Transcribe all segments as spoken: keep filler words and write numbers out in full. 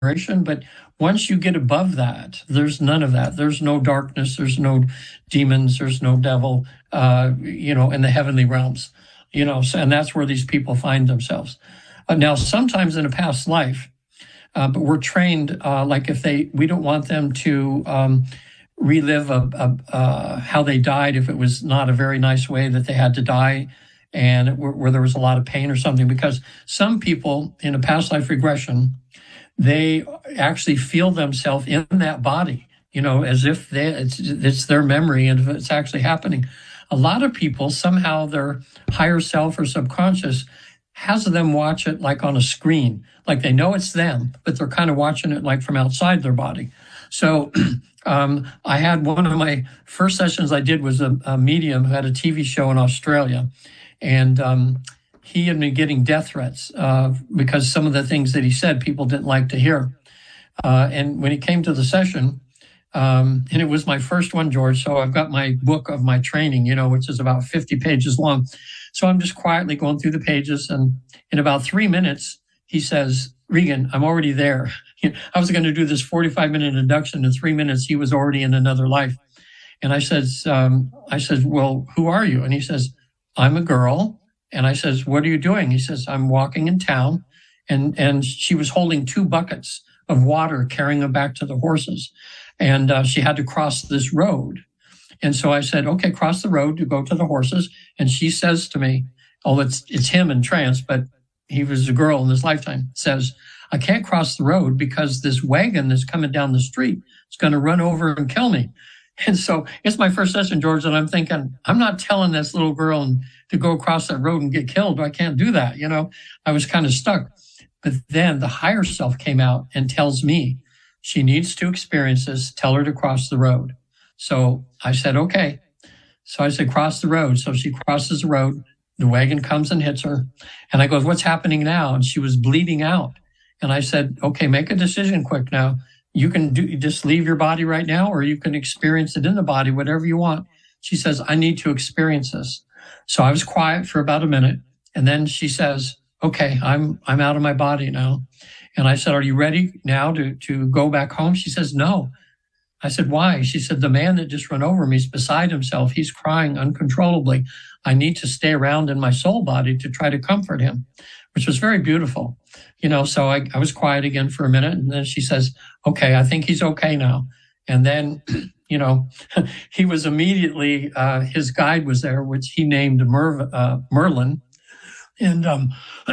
vibration. But once you get above that, there's none of that. There's no darkness. There's no demons. There's no devil, uh, you know, in the heavenly realms, you know, so, and that's where these people find themselves. Uh, now, sometimes in a past life, uh, but we're trained, uh, like if they, we don't want them to um, relive a, a, uh, how they died if it was not a very nice way that they had to die, and where, where there was a lot of pain or something, because some people in a past life regression, they actually feel themselves in that body, you know, as if they, it's, it's their memory and it's actually happening. A lot of people, somehow their higher self or subconscious has them watch it like on a screen, like they know it's them, but they're kind of watching it like from outside their body. So um, I had one of my first sessions I did was a, a medium who had a T V show in Australia. And um, he had been getting death threats uh, because some of the things that he said people didn't like to hear. Uh, and when he came to the session, um, and it was my first one, George, so I've got my book of my training, you know, which is about fifty pages long. So I'm just quietly going through the pages. And in about three minutes, he says, Regan, I'm already there. I was going to do this forty-five minute induction. In three minutes, he was already in another life. And I said, um, I said, well, who are you? And he says, I'm a girl. And I says, what are you doing? He says, I'm walking in town. And, and she was holding two buckets of water, carrying them back to the horses. And uh, she had to cross this road. And so I said, okay, cross the road to go to the horses. And she says to me, oh, it's, it's him in trance, but he was a girl in this lifetime, says, I can't cross the road because this wagon that's coming down the street is going to run over and kill me. And so it's my first session, George, and I'm thinking, I'm not telling this little girl to go across that road and get killed. I can't do that. You know, I was kind of stuck. But then the higher self came out and tells me she needs to experience this. Tell her to cross the road. So I said, okay. So I said, cross the road. So she crosses the road. The wagon comes and hits her. And I go, what's happening now? And she was bleeding out. And I said, okay, make a decision quick now. You can do, just leave your body right now, or you can experience it in the body, whatever you want. She says, I need to experience this. So I was quiet for about a minute. And then she says, okay, I'm, I'm out of my body now. And I said, are you ready now to, to go back home? She says, no. I said, why? She said, the man that just ran over me is beside himself. He's crying uncontrollably. I need to stay around in my soul body to try to comfort him, which was very beautiful. You know, so I, I was quiet again for a minute. And then she says, okay, I think he's okay now. And then, you know, he was immediately, uh, his guide was there, which he named Mer, uh, Merlin. And, um,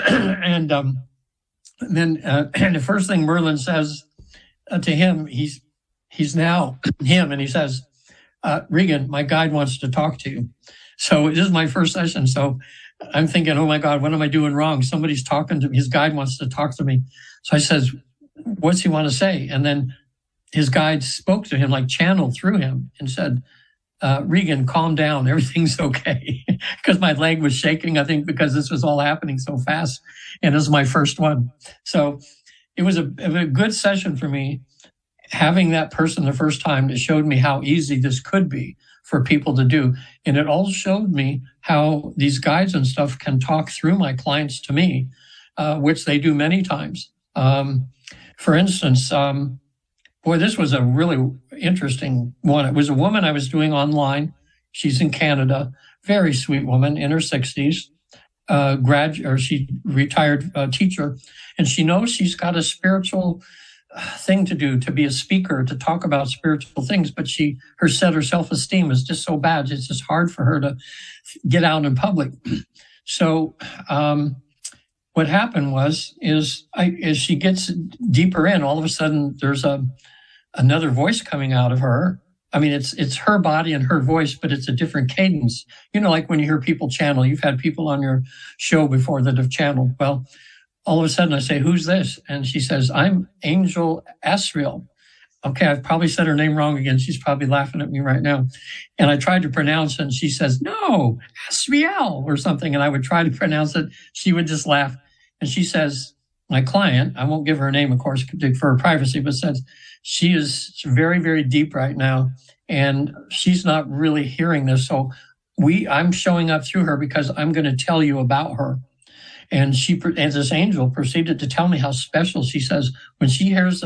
and, um, then, uh, and the first thing Merlin says uh, to him, he's, he's now him. And he says, uh, Regan, my guide wants to talk to you. So this is my first session. So I'm thinking, oh my God, what am I doing wrong? Somebody's talking to me. His guide wants to talk to me. So I says, what's he want to say? And then his guide spoke to him, like channeled through him, and said, uh, Regan, calm down. Everything's okay. Because my leg was shaking, I think, because this was all happening so fast. And it was my first one. So it was a, a good session for me. Having that person the first time, it showed me how easy this could be for people to do. And it all showed me how these guides and stuff can talk through my clients to me, uh, which they do many times. Um, for instance, um, boy, this was a really interesting one. It was a woman I was doing online. She's in Canada, very sweet woman in her sixties, uh, grad, or she retired uh, teacher. And she knows she's got a spiritual thing to do, to be a speaker, to talk about spiritual things, but she, her set, her self-esteem is just so bad. It's just hard for her to get out in public. So, um, what happened was, is I, as she gets deeper in, all of a sudden there's a, another voice coming out of her. I mean, it's, it's her body and her voice, but it's a different cadence. You know, like when you hear people channel, you've had people on your show before that have channeled. Well, all of a sudden I say, who's this? And she says, I'm Angel Asriel. Okay, I've probably said her name wrong again. She's probably laughing at me right now. And I tried to pronounce it, and she says, no, Asriel or something. And I would try to pronounce it. She would just laugh. And she says, my client, I won't give her name, of course, for her privacy, but says she is very, very deep right now. And she's not really hearing this. So we, I'm showing up through her because I'm going to tell you about her. And she, as this angel, proceeded to tell me how special. She says, when she hears the